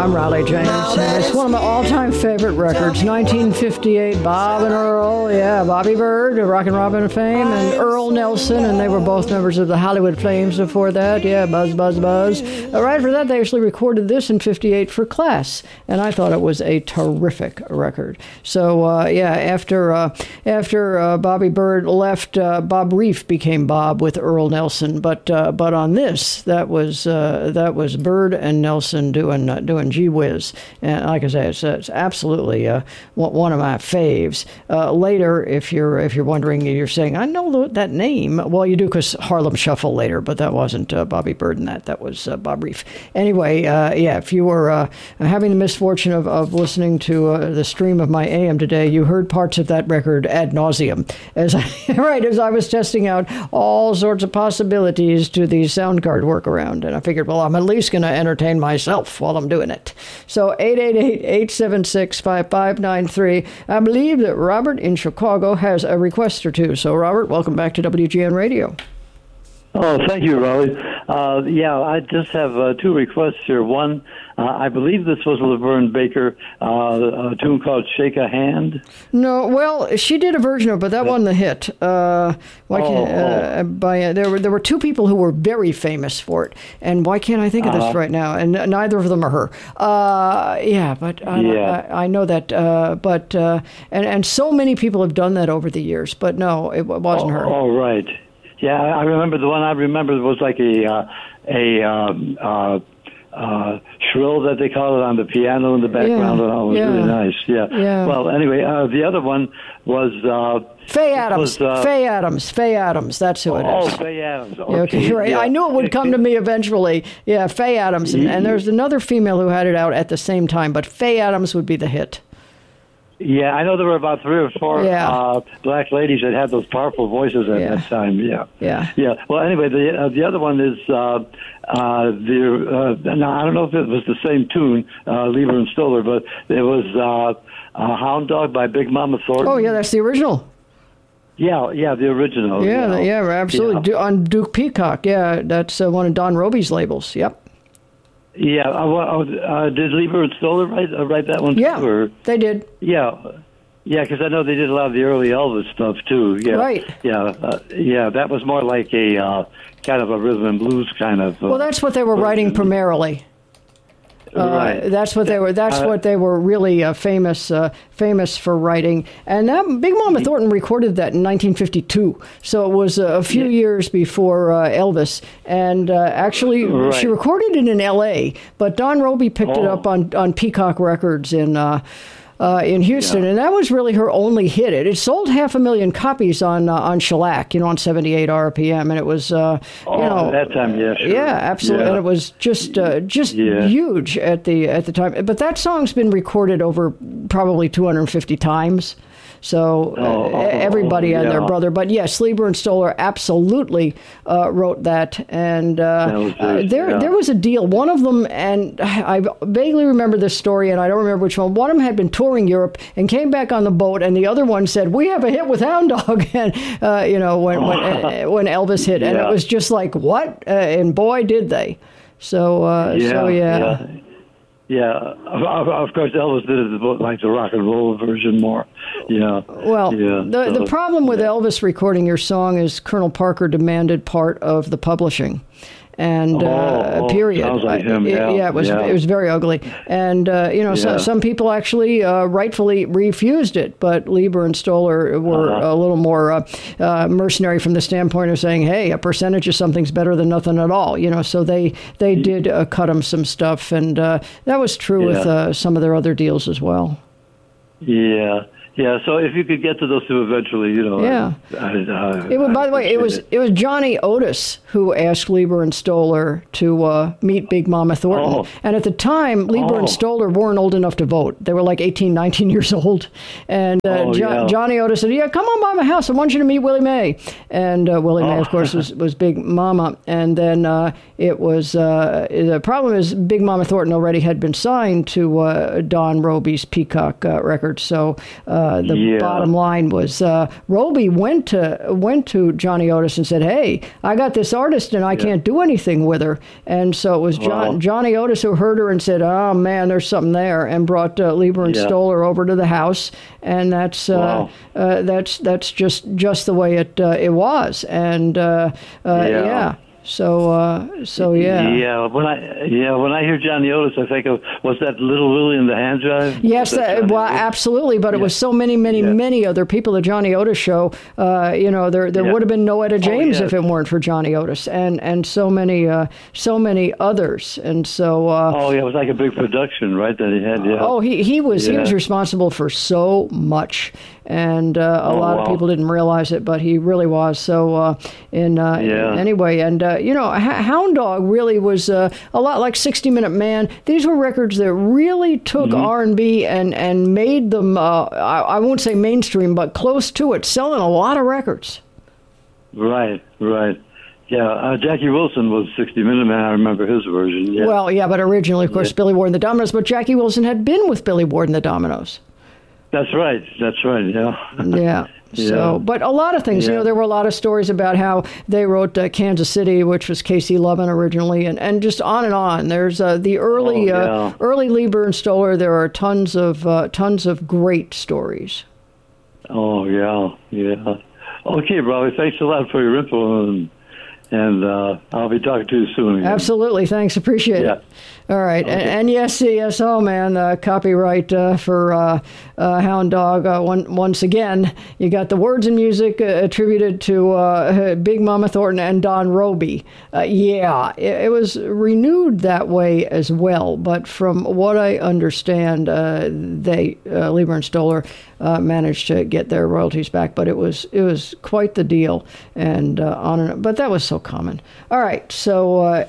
I'm Riley James. It's one of my all-time favorite records. 1958, Bob and Earl. Yeah, Bobby Byrd, Rockin' Robin of fame, and Earl Nelson, and they were both members of the Hollywood Flames before that. Yeah, Buzz, Buzz, Buzz. Right after that, they actually recorded this in 58 for Class, and I thought it was a terrific record. So, after Bobby Byrd left, Bob Reef became Bob with Earl Nelson. But on this, that was Byrd and Nelson doing Gee Whiz, and like I say, it's absolutely one of my faves. Later, if you're wondering, you're saying I know that name. Well, you do because Harlem Shuffle later, but that wasn't Bobby Byrd and that was Bob Reef. Anyway, if you were having the misfortune of listening to the stream of my AM today, you heard parts of that record ad nauseum as I was testing out all sorts of possibilities to the sound card workaround, and I figured, well, I'm at least going to entertain myself while I'm doing it. So 888-876-5593. I believe that Robert in Chicago has a request or two. So, Robert, welcome back to WGN Radio. Oh, thank you, Raleigh. I just have two requests here. One, I believe this was Laverne Baker, a tune called Shake a Hand. No, well, she did a version of it, but that wasn't the hit. There were two people who were very famous for it, and why can't I think of this right now? And neither of them are her. I know that. And so many people have done that over the years, but no, it wasn't her. Oh, right. Yeah, I remember the one I remember was like a shrill that they call it on the piano in the background. It was really nice. Yeah. Well, anyway, the other one was Faye Adams. Faye Adams. That's who it is. Oh, Faye Adams. Okay. Right. Yeah. I knew it would come to me eventually. Yeah, Faye Adams, and there's another female who had it out at the same time, but Faye Adams would be the hit. Yeah, I know there were about 3 or 4 black ladies that had those powerful voices at that time. Yeah. Well, anyway, the other one is now I don't know if it was the same tune, Lieber and Stoller, but it was Hound Dog by Big Mama Thornton. Oh yeah, that's the original. Yeah, the original. Yeah, absolutely. Yeah. On Duke Peacock. Yeah, that's one of Don Robey's labels. Yep. Yeah, did Lieber and Stoller write that one too? Yeah, they did. Yeah, because I know they did a lot of the early Elvis stuff too. Yeah, right. That was more like a kind of a rhythm and blues kind of. Well, that's what they were writing primarily. Right. That's what they were. That's what they were really famous for writing. And that Big Mama Thornton recorded that in 1952. So it was a few years before Elvis. And actually, she recorded it in L.A. But Don Robey picked it up on Peacock Records in Houston, and that was really her only hit. It sold 500,000 copies on shellac, on 78 RPM, and it was, at that time, sure. Yeah, absolutely, and it was just huge at the time. But that song's been recorded over probably 250 times. So everybody and their brother. But yes, Lieber and Stoller absolutely wrote that. And there was a deal. One of them, and I vaguely remember this story, and I don't remember which one. One of them had been touring Europe and came back on the boat, and the other one said, "We have a hit with Hound Dog," and when Elvis hit, and it was just like, what? And boy, did they! Yeah, of course, Elvis did it like the rock and roll version more. Yeah. Well, the problem with Elvis recording your song is Colonel Parker demanded part of the publishing. And period. Sounds like him. It was very ugly. And some people actually rightfully refused it, but Lieber and Stoller were a little more mercenary from the standpoint of saying, "Hey, a percentage of something's better than nothing at all." So they did cut him some stuff, and that was true with some of their other deals as well. Yeah. Yeah, so if you could get to those two eventually, Yeah. By the way, it was Johnny Otis who asked Lieber and Stoller to meet Big Mama Thornton. And at the time, Lieber and Stoller weren't old enough to vote. They were like 18, 19 years old. And Johnny Otis said, "Yeah, come on by my house. I want you to meet Willie Mae." And Willie Mae, of course, was Big Mama. And then it was the problem is Big Mama Thornton already had been signed to Don Robey's Peacock Records. So bottom line was Roby went to Johnny Otis and said, "Hey, I got this artist and I can't do anything with her." And so it was Johnny Otis who heard her and said, "Oh man, there's something there," and brought Leiber and Stoller over to the house. And that's just the way it was. And So yeah. Yeah. When I hear Johnny Otis, I think of, was that Little Willie and the Hand Jive? Yes, absolutely. But it was so many other people. The Johnny Otis show. There would have been no Etta James if it weren't for Johnny Otis, and so many others. And so. It was like a big production, right? That he had. Yeah. He was responsible for so much. And a lot of people didn't realize it, but he really was. So anyway, and Hound Dog really was a lot like 60 Minute Man. These were records that really took R&B and made them, I won't say mainstream, but close to it, selling a lot of records. Right. Yeah, Jackie Wilson was 60 Minute Man. I remember his version. Yeah. Well, yeah, but originally, of course, Billy Ward and the Dominoes. But Jackie Wilson had been with Billy Ward and the Dominoes. That's right. Yeah. Yeah. So, but a lot of things, there were a lot of stories about how they wrote Kansas City, which was Casey Lovin originally, and just on and on. There's the early Leiber and Stoller. There are tons of great stories. Oh yeah. Okay, Robbie. Thanks a lot for your info, and I'll be talking to you soon again. Absolutely. Thanks. Appreciate it. All right. Okay. And yes, man, copyright for Hound Dog. Once again, you got the words and music attributed to Big Mama Thornton and Don Roby. It was renewed that way as well. But from what I understand, Leiber and Stoller managed to get their royalties back. But it was quite the deal, and but that was so common. All right. So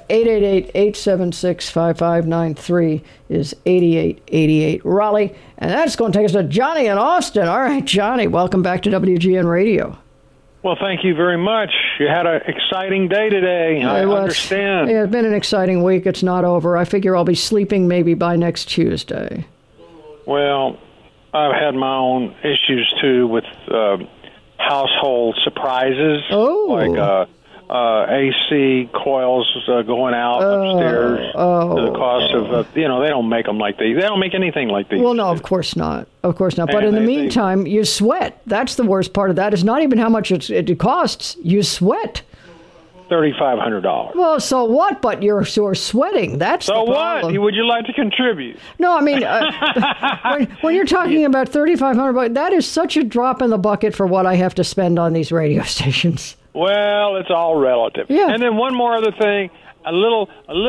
888-876-5593 is 8888 Raleigh. And that's going to take us to Johnny in Austin. All right, Johnny, welcome back to WGN Radio. Well, thank you very much. You had an exciting day today. I understand. It's been an exciting week. It's not over. I figure I'll be sleeping maybe by next Tuesday. Well, I've had my own issues, too, with household surprises. Oh. Like AC coils going out upstairs to the cost of, they don't make them like these. They don't make anything like these. Well, no, of course not. But in the meantime, you sweat. That's the worst part of that. It's not even how much it costs. You sweat. $3,500. Well, so what? But you're sweating. That's the problem. So what? Would you like to contribute? No, I mean, when you're talking about $3,500, that is such a drop in the bucket for what I have to spend on these radio stations. Well, it's all relative. Yeah. And then one more other thing, a little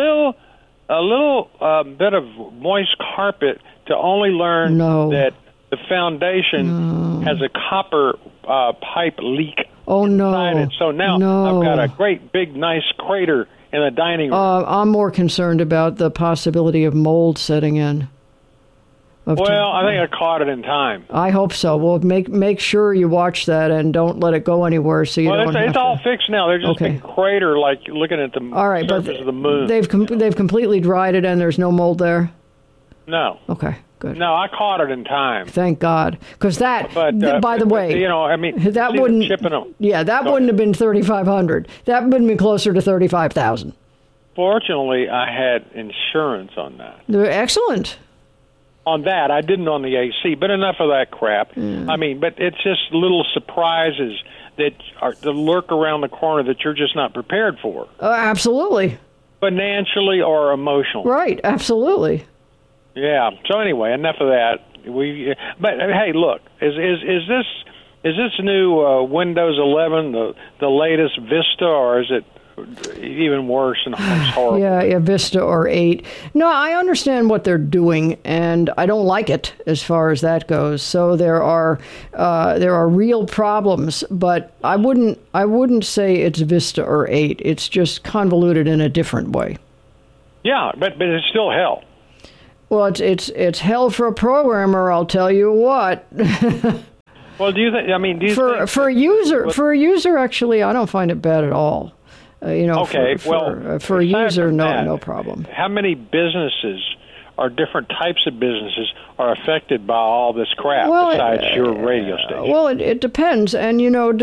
bit of moist carpet to only learn that the foundation has a copper pipe leak inside it. So now I've got a great big nice crater in the dining room. I'm more concerned about the possibility of mold setting in. I think I caught it in time. I hope so. Well, make sure you watch that and don't let it go anywhere. So it's all fixed now. There's just a crater, like looking at the surface of the moon. They've completely dried it, and there's no mold there. No. Okay. Good. No, I caught it in time. Thank God, because by the way, that wouldn't. That wouldn't have been $3,500. That would have been closer to $35,000. Fortunately, I had insurance on that. Excellent. On that, I didn't on the AC, but enough of that crap. Yeah. I mean, but it's just little surprises that lurk around the corner that you're just not prepared for. Absolutely. Financially or emotionally. Right, absolutely. Yeah. So anyway, enough of that. But hey, look, is this new Windows 11 the latest Vista, or is it even worse and horrible? Yeah, Vista or 8. No, I understand what they're doing, and I don't like it as far as that goes. So there are real problems, but I wouldn't say it's Vista or 8. It's just convoluted in a different way. Yeah, but it's still hell. Well, it's hell for a programmer, I'll tell you what. Well, do you think? I mean, for a user, actually, I don't find it bad at all. For a user, no problem. How many businesses or different types of businesses are affected by all this crap besides your radio station? Well, it depends. And,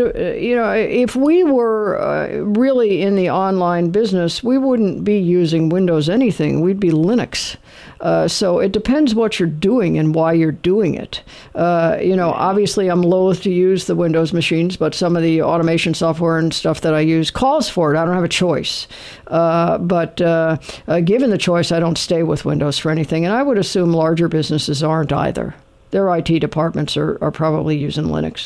if we were really in the online business, we wouldn't be using Windows anything. We'd be Linux. So it depends what you're doing and why you're doing it. Obviously I'm loath to use the Windows machines, but some of the automation software and stuff that I use calls for it. I don't have a choice. But given the choice, I don't stay with Windows for anything. And I would assume larger businesses aren't either. Their IT departments are probably using Linux.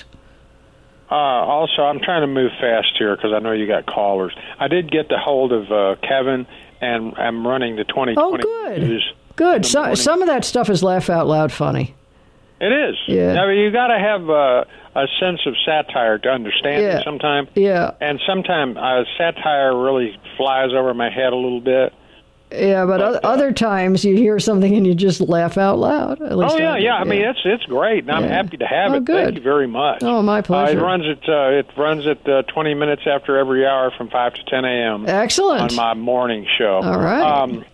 Also, I'm trying to move fast here because I know you got callers. I did get the hold of Kevin, and I'm running the 2020 news. Good. Some of that stuff is laugh out loud funny. It is. Yeah. I mean, you got to have a sense of satire to understand it sometimes. Yeah. And sometimes satire really flies over my head a little bit. Yeah, but other times you hear something and you just laugh out loud. At least I mean, it's great, and I'm happy to have it. Good. Thank you very much. Oh, my pleasure. It runs at 20 minutes after every hour from 5 to 10 a.m. Excellent. On my morning show. All right.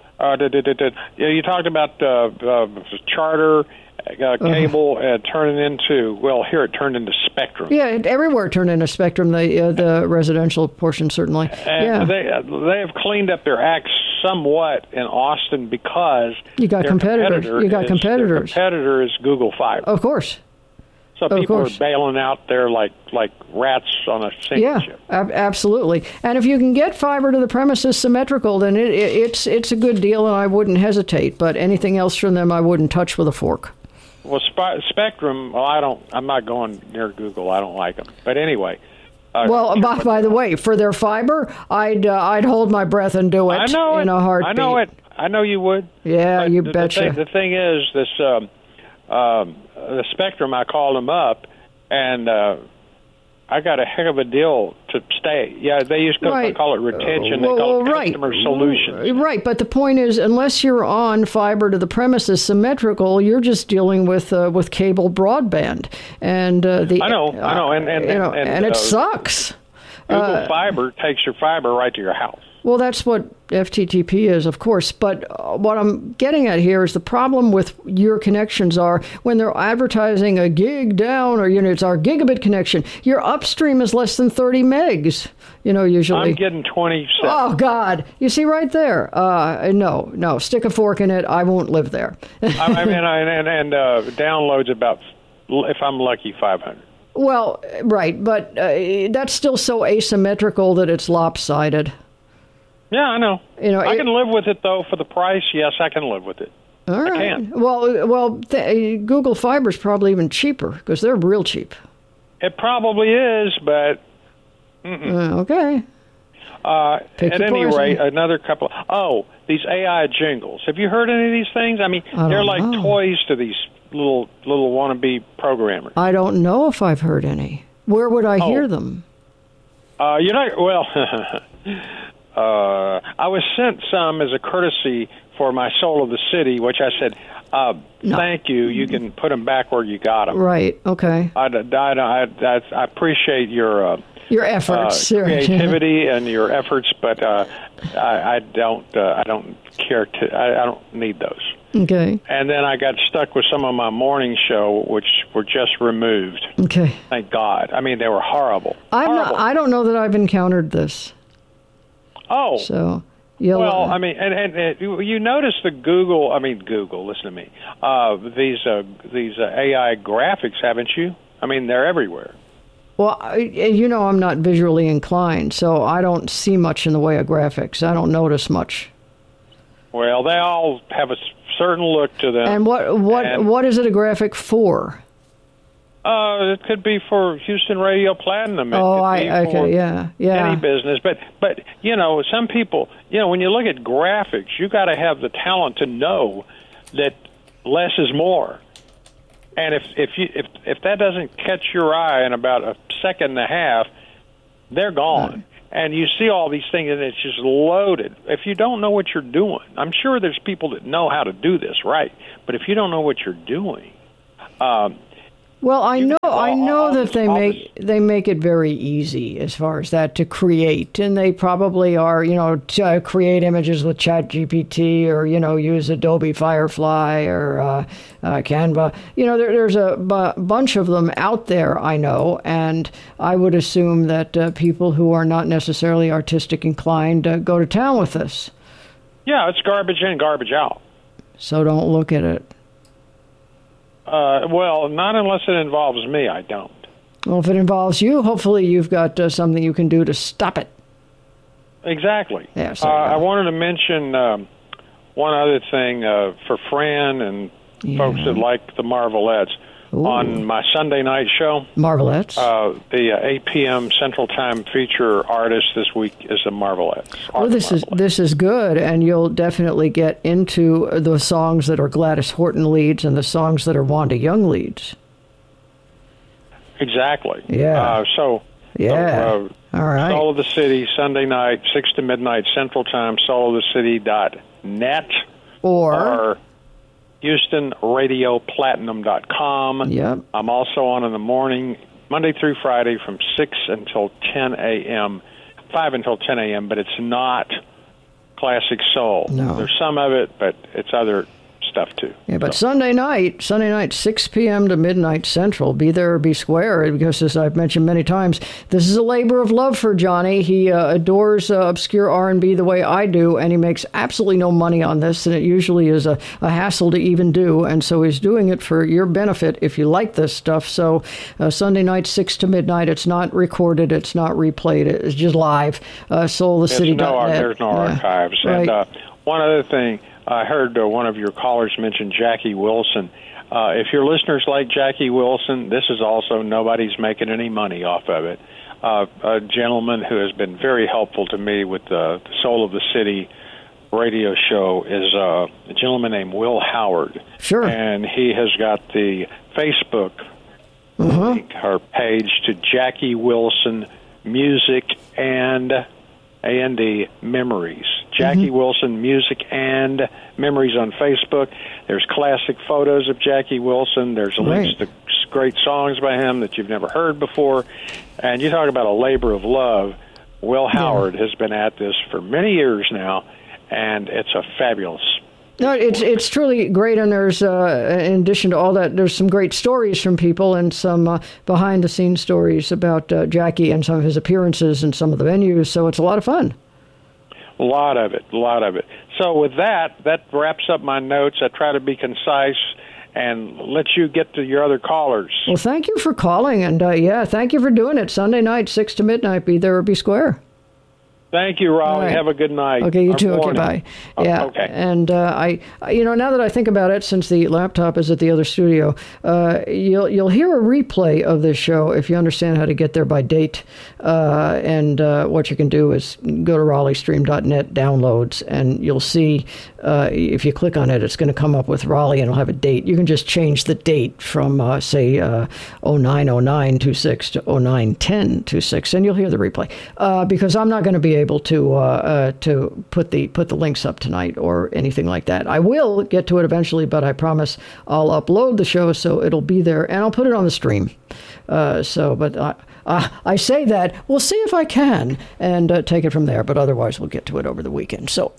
You talked about Charter, cable turning into, here it turned into Spectrum. Yeah, everywhere it turned into Spectrum, the residential portion certainly. And they have cleaned up their act somewhat in Austin because you got competitors. Their competitor is Google Fiber. Of course. So people are bailing out there like rats on a single ship. Absolutely. And if you can get fiber to the premises symmetrical, then it's a good deal, and I wouldn't hesitate. But anything else from them, I wouldn't touch with a fork. Well, Spectrum. Well, I'm not going near Google. I don't like them. But anyway. By the way, for their fiber, I'd hold my breath and do it in a heartbeat. I know it. I know you would. Yeah, you betcha. The thing is, this. The Spectrum, I called them up, and I got a heck of a deal to stay. Yeah, they used to call it retention. They call it customer solutions. Right, but the point is, unless you're on fiber to the premises symmetrical, you're just dealing with cable broadband, and I know, and it sucks. Google Fiber takes your fiber right to your house. Well, that's what FTTP is, of course. But what I'm getting at here is the problem with your connections are when they're advertising a gig down, or it's our gigabit connection. Your upstream is less than 30 megs. Usually. I'm getting 27. Oh God! You see right there. No. Stick a fork in it. I won't live there. I mean, and downloads about, if I'm lucky, 500. Well, right, but that's still so asymmetrical that it's lopsided. Yeah, I know. I can live with it, though, for the price. Yes, I can live with it. All right. I can. Well, Google Fiber's probably even cheaper because they're real cheap. It probably is, but... okay. At any rate, another couple... these AI jingles. Have you heard any of these things? I mean, they're like toys to these little wannabe programmers. I don't know if I've heard any. Where would I hear them? I was sent some as a courtesy for my Soul of the City, which I said, thank you. You can put them back where you got them. Right. Okay. I appreciate your efforts, creativity, and your efforts, but I don't care to. I don't need those. Okay. And then I got stuck with some of my morning show, which were just removed. Okay. Thank God. I mean, they were horrible. I don't know that I've encountered this. Oh. So, I mean, and you notice the Google, listen to me, these AI graphics, haven't you? I mean, they're everywhere. Well, I'm not visually inclined, so I don't see much in the way of graphics. I don't notice much. Well, they all have a certain look to them. And what is it a graphic for? It could be for Houston Radio Platinum. Any business. But some people, when you look at graphics, you got to have the talent to know that less is more. And if that doesn't catch your eye in about a second and a half, they're gone. Right. And you see all these things, and it's just loaded. If you don't know what you're doing, I'm sure there's people that know how to do this right. But if you don't know what you're doing, Well, I know that they make it very easy as far as that to create, and they probably are, to create images with ChatGPT or use Adobe Firefly or Canva. There's a bunch of them out there, I know, and I would assume that people who are not necessarily artistic inclined go to town with this. Yeah, it's garbage in, garbage out. So don't look at it. Well, not unless it involves me, I don't. Well, if it involves you, hopefully you've got something you can do to stop it. Exactly. Yeah, so, I wanted to mention one other thing for Fran and folks that like the Marvelettes. Ooh. On my Sunday night show, Marvelettes, the 8 p.m. Central Time feature artist this week is the Marvelettes. Well, this is good, and you'll definitely get into the songs that are Gladys Horton leads and the songs that are Wanda Young leads. Exactly. Yeah. All right. Soul of the City, Sunday night, 6 to midnight Central Time, soulofthecity.net. Or HoustonRadioPlatinum.com. Yep. I'm also on in the morning, Monday through Friday from 6 until 10 a.m., 5 until 10 a.m., but it's not classic soul. No. There's some of it, but it's other stuff too. Yeah, but Sunday night, 6 p.m. to midnight Central, be there or be square, because as I've mentioned many times, this is a labor of love for Johnny. He adores obscure R&B the way I do, and he makes absolutely no money on this, and it usually is a hassle to even do, and so he's doing it for your benefit if you like this stuff. So Sunday night, 6 to midnight, it's not recorded, it's not replayed, it's just live. SoulOfTheCity.net. There's no archives. Right. And one other thing, I heard one of your callers mention Jackie Wilson. If your listeners like Jackie Wilson, this is also nobody's making any money off of it. A gentleman who has been very helpful to me with the Soul of the City radio show is a gentleman named Will Howard. Sure. And he has got the Facebook link, her page to Jackie Wilson Music and A&D Memories. Jackie Wilson Music and Memories on Facebook. There's classic photos of Jackie Wilson. There's links to great songs by him that you've never heard before. And you talk about a labor of love. Will Howard has been at this for many years now, and it's a fabulous. No, it's truly great, and there's, in addition to all that, there's some great stories from people and some behind-the-scenes stories about Jackie and some of his appearances and some of the venues, so it's a lot of fun. A lot of it. So with that wraps up my notes. I try to be concise and let you get to your other callers. Well, thank you for calling, and thank you for doing it. Sunday night, 6 to midnight, be there or be square. Thank you, Raleigh. Right. Have a good night. Okay, you too. Okay, bye. Yeah. Okay. And I now that I think about it, since the laptop is at the other studio, you'll hear a replay of this show if you understand how to get there by date. And what you can do is go to RaleighStream.net downloads, and you'll see if you click on it, it's going to come up with Raleigh, and it'll have a date. You can just change the date from say 090926 to 091026, and you'll hear the replay. Because I'm not going to be able to put the links up tonight or anything like that. I will get to it eventually, but I promise I'll upload the show so it'll be there, and I'll put it on the stream. I say that. We'll see if I can and take it from there, but otherwise we'll get to it over the weekend. So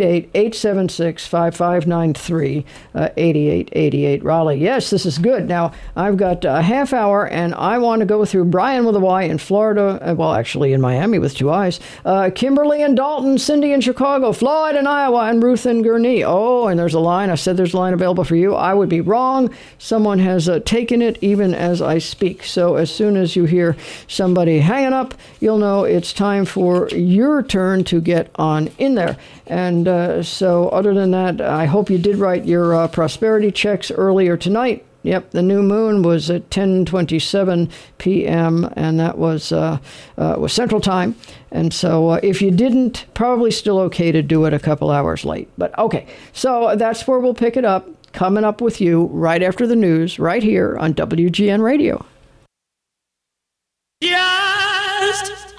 888-876-5593, 8888 Raleigh. Yes, this is good. Now, I've got a half hour, and I want to go through Brian with a Y in Florida, well, actually in Miami with two I's, Kimberly and Dalton, Cindy in Chicago, Floyd in Iowa, and Ruth in Gurnee. Oh, and there's a line. I said there's a line available for you. I would be wrong. Someone has taken it even as I speak. So as soon as you hear somebody hanging up, you'll know it's time for your turn to get on in there. And so other than that, I hope you did write your prosperity checks earlier tonight. Yep, the new moon was at 10:27 p.m., and that was Central Time. And so if you didn't, probably still okay to do it a couple hours late. But okay, so that's where we'll pick it up, coming up with you right after the news, right here on WGN Radio. Just